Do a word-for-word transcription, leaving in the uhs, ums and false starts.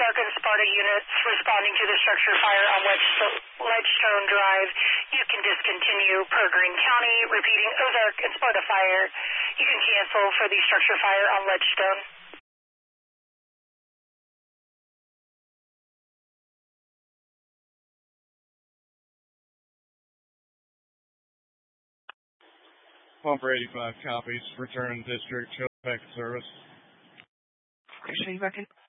Ozark and Sparta units responding to the structure fire on Ledgestone, Ledgestone Drive. You can discontinue per Greene County. Repeating, Ozark and Sparta fire. You can cancel for the structure fire on Ledgestone. Pumper eighty-five copies. Return district, Chilliwack service. Okay, so you back in?